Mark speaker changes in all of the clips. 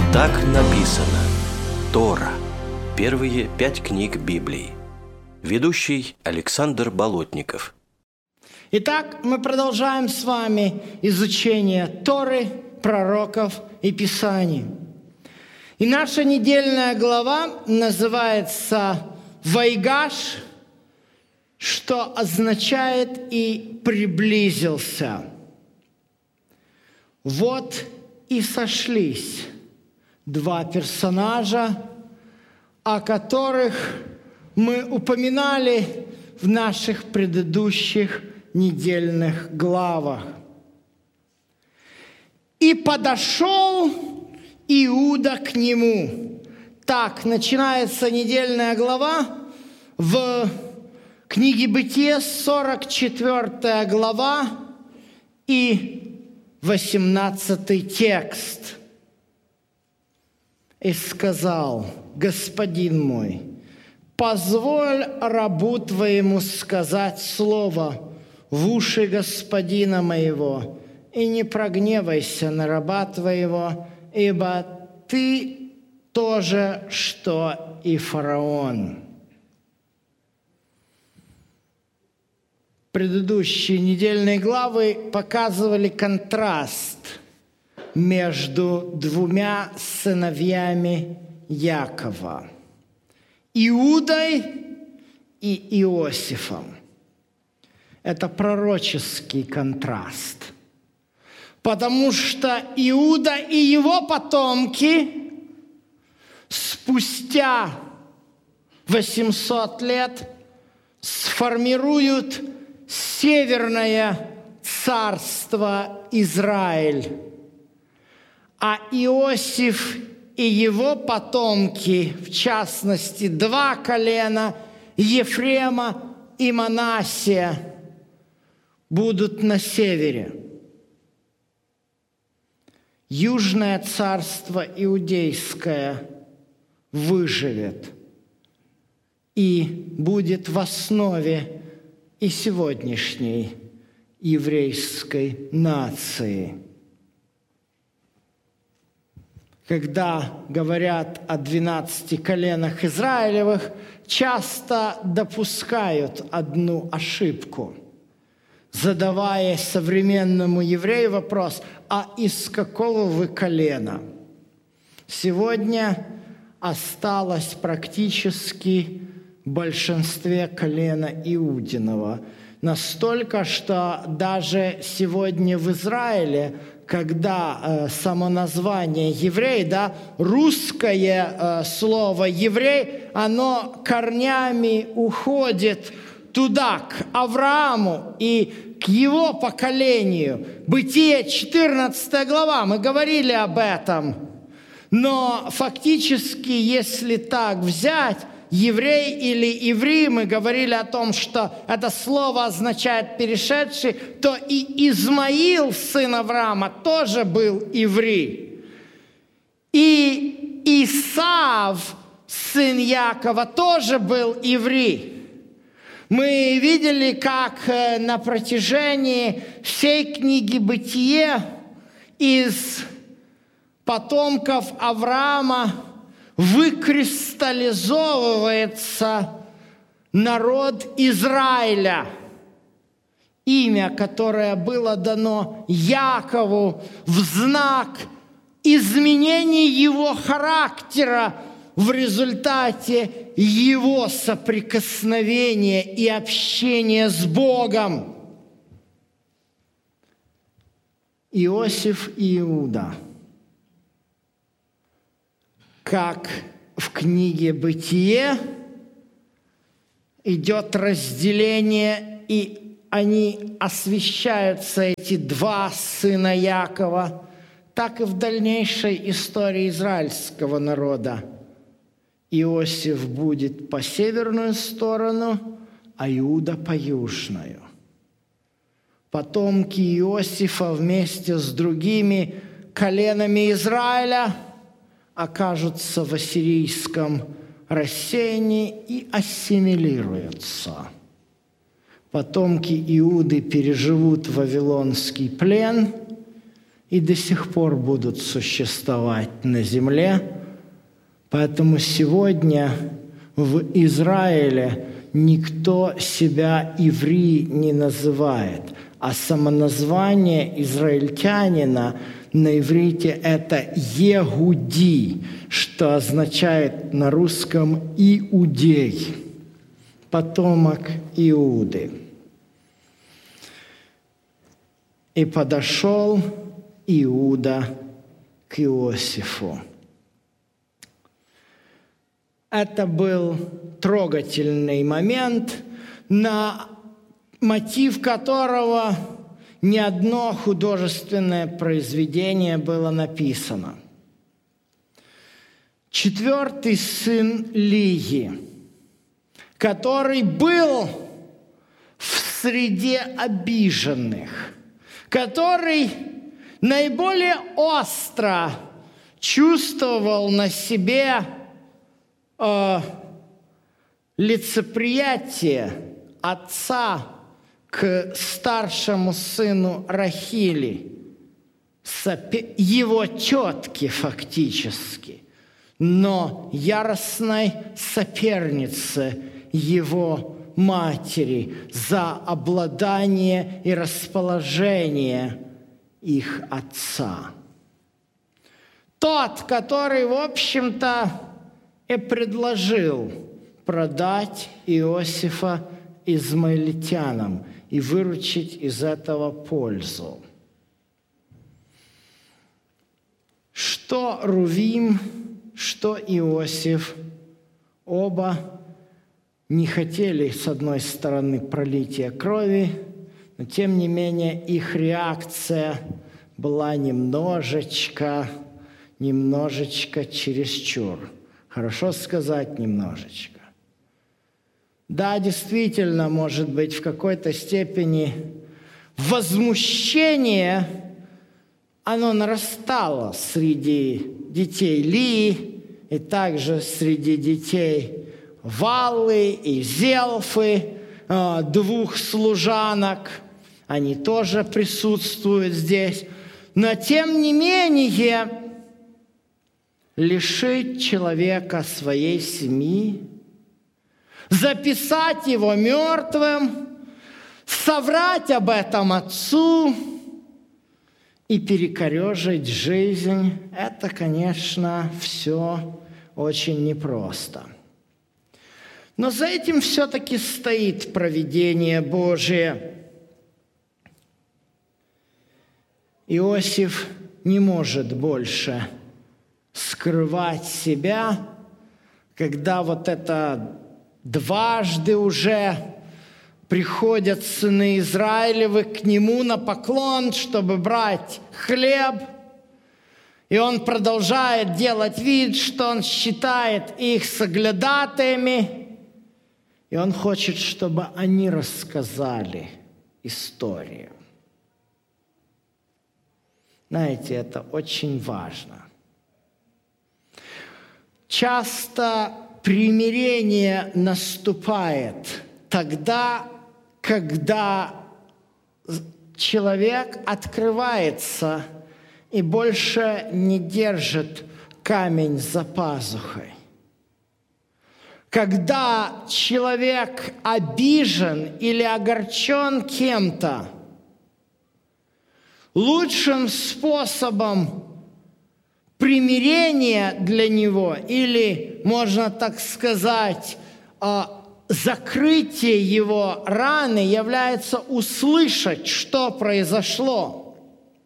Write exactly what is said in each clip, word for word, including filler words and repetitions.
Speaker 1: Так написано. Тора. Первые пять книг Библии. Ведущий Александр Болотников.
Speaker 2: Итак, мы продолжаем с вами изучение Торы, пророков и Писаний. И наша недельная глава называется «Вайгаш», что означает «и приблизился». Вот и сошлись два персонажа, о которых мы упоминали в наших предыдущих недельных главах. «И подошел Иуда к нему». Так начинается недельная глава в книге Бытие, сорок четвёртая глава и восемнадцатый текст. «И сказал: Господин мой, позволь рабу твоему сказать слово в уши господина моего, и не прогневайся на раба твоего, ибо ты тоже, что и фараон». Предыдущие недельные главы показывали контраст между двумя сыновьями Якова – Иудой и Иосифом. Это пророческий контраст, потому что Иуда и его потомки спустя восемьсот лет сформируют Северное царство Израиль, а Иосиф и его потомки, в частности, два колена Ефрема и Манассия, будут на севере. Южное царство иудейское выживет и будет в основе и сегодняшней еврейской нации. Когда говорят о двенадцати коленах Израилевых, часто допускают одну ошибку, задавая современному еврею вопрос: а из какого вы колена? Сегодня осталось практически в большинстве колена Иудиного. Настолько, что даже сегодня в Израиле, когда э, само название еврей, да, русское э, слово еврей, оно корнями уходит туда, к Аврааму и к его поколению. Бытие, четырнадцатая глава, мы говорили об этом. Но фактически, если так взять, еврей или иври, мы говорили о том, что это слово означает «перешедший», то и Измаил, сын Авраама, тоже был иври. И Исав, сын Якова, тоже был иври. Мы видели, как на протяжении всей книги «Бытие» из потомков Авраама выкристаллизовывается народ Израиля, имя, которое было дано Якову в знак изменения его характера в результате его соприкосновения и общения с Богом. Иосиф и Иуда. Как в книге «Бытие» идет разделение, и они освящаются, эти два сына Якова, так и в дальнейшей истории израильского народа. Иосиф будет по северную сторону, а Иуда по южную. Потомки Иосифа вместе с другими коленами Израиля окажутся в ассирийском рассеянии и ассимилируются. Потомки Иуды переживут вавилонский плен и до сих пор будут существовать на земле. Поэтому сегодня в Израиле никто себя еврей не называет, а самоназвание израильтянина на иврите – это Егуди, что означает на русском «иудей», потомок Иуды. И подошел Иуда к Иосифу. Это был трогательный момент, на мотив которого ни одно художественное произведение было написано. Четвертый сын Лии, который был в среде обиженных, который наиболее остро чувствовал на себе э, лицеприятие отца к старшему сыну Рахили, его тетке фактически, но яростной сопернице его матери за обладание и расположение их отца. Тот, который, в общем-то, и предложил продать Иосифа измаильтянам и выручить из этого пользу. Что Рувим, что Иосиф, оба не хотели, с одной стороны, пролития крови, но, тем не менее, их реакция была немножечко, немножечко чересчур. Хорошо сказать немножечко. Да, действительно, может быть, в какой-то степени возмущение, оно нарастало среди детей Лии и также среди детей Валлы и Зелфы, двух служанок. Они тоже присутствуют здесь. Но, тем не менее, лишить человека своей семьи, записать его мертвым, соврать об этом отцу и перекорежить жизнь – это, конечно, все очень непросто. Но за этим все-таки стоит провидение Божие. Иосиф не может больше скрывать себя, когда вот это дважды уже приходят сыны Израилевы к нему на поклон, чтобы брать хлеб. И он продолжает делать вид, что он считает их соглядатаями. И он хочет, чтобы они рассказали историю. Знаете, это очень важно. Часто примирение наступает тогда, когда человек открывается и больше не держит камень за пазухой. Когда человек обижен или огорчен кем-то, лучшим способом примирения для него, или, можно так сказать, закрытие его раны, является услышать, что произошло.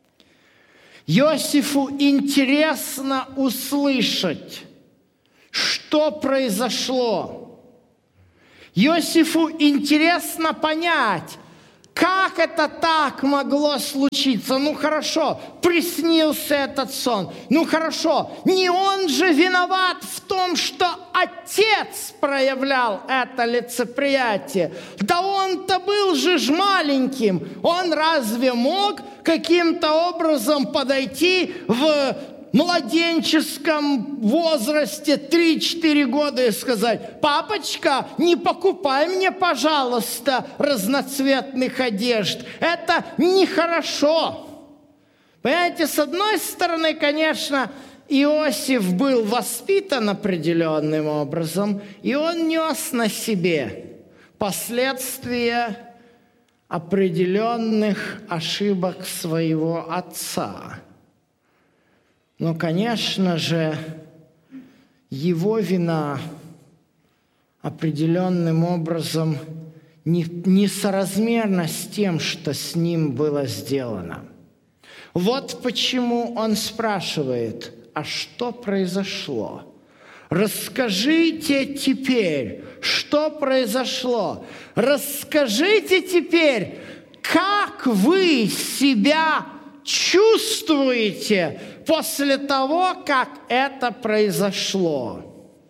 Speaker 2: Иосифу интересно услышать, что произошло. Иосифу интересно понять, как это так могло случиться? Ну хорошо, приснился этот сон. Ну хорошо, не он же виноват в том, что отец проявлял это лицеприятие. Да он-то был же ж маленьким. Он разве мог каким-то образом подойти в младенческом возрасте три-четыре года и сказать: папочка, не покупай мне, пожалуйста, разноцветных одежд. Это нехорошо. Понимаете, с одной стороны, конечно, Иосиф был воспитан определенным образом, и он нес на себе последствия определенных ошибок своего отца. Но, конечно же, его вина определенным образом не, несоразмерна с тем, что с ним было сделано. Вот почему он спрашивает: а что произошло? Расскажите теперь, что произошло. Расскажите теперь, как вы себя чувствуете после того, как это произошло.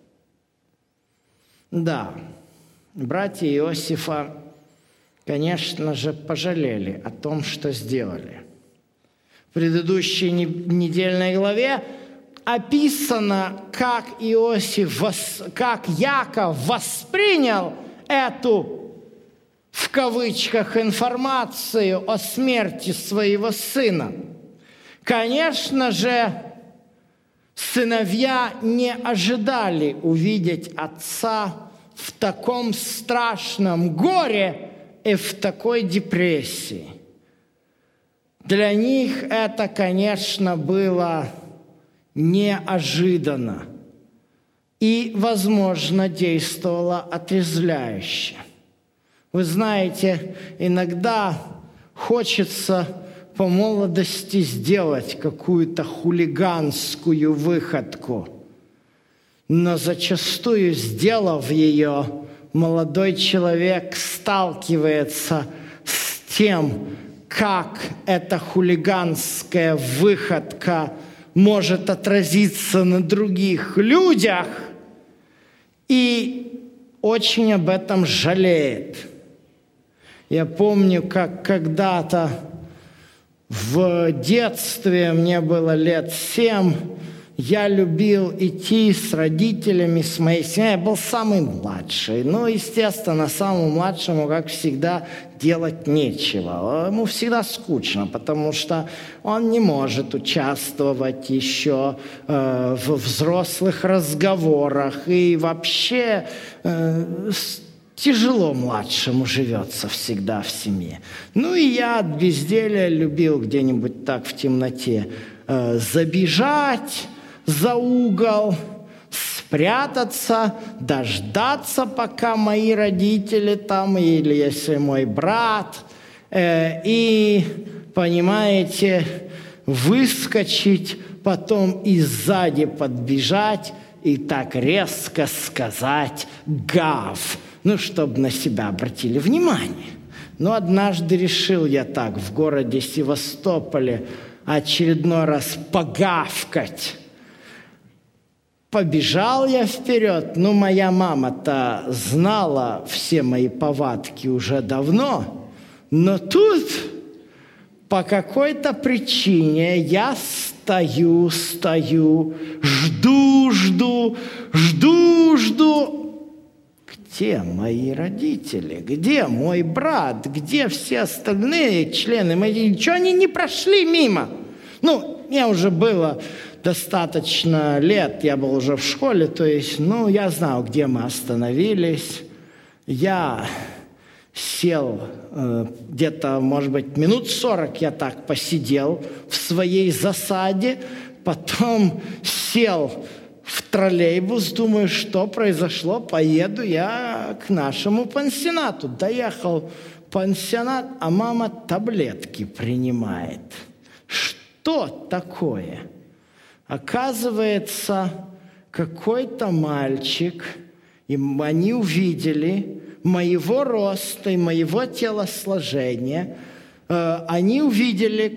Speaker 2: Да, братья Иосифа, конечно же, пожалели о том, что сделали. В предыдущей недельной главе описано, как Иосиф, как Яков воспринял эту, в кавычках, информацию о смерти своего сына. Конечно же, сыновья не ожидали увидеть отца в таком страшном горе и в такой депрессии. Для них это, конечно, было неожиданно и, возможно, действовало отрезвляюще. Вы знаете, иногда хочется по молодости сделать какую-то хулиганскую выходку, но зачастую, сделав ее, молодой человек сталкивается с тем, как эта хулиганская выходка может отразиться на других людях, и очень об этом жалеет. Я помню, как когда-то в детстве, мне было лет семь, я любил идти с родителями, с моей семьей. Я был самый младший. Ну, естественно, самому младшему, как всегда, делать нечего. Ему всегда скучно, потому что он не может участвовать еще э, в взрослых разговорах. И вообще э, тяжело младшему живется всегда в семье. Ну, и я от безделия любил где-нибудь так в темноте э, забежать за угол, спрятаться, дождаться, пока мои родители там, или если мой брат, э, и, понимаете, выскочить, потом и сзади подбежать и так резко сказать «гав», ну, чтобы на себя обратили внимание. Но однажды решил я так в городе Севастополе очередной раз погавкать. Побежал я вперед, но моя мама-то знала все мои повадки уже давно, но тут по какой-то причине я стою, стою, жду, жду, жду, жду. Где мои родители? Где мой брат? Где все остальные члены моей? Чего они не прошли мимо? Ну, мне уже было достаточно лет, я был уже в школе, то есть, ну, я знал, где мы остановились. Я сел э, где-то, может быть, минут сорок я так посидел в своей засаде, потом сел в троллейбус, думаю, что произошло, поеду я к нашему пансионату. Доехал в пансионат, а мама таблетки принимает. Что такое? Оказывается, какой-то мальчик, и они увидели моего роста и моего телосложения, э, они увидели,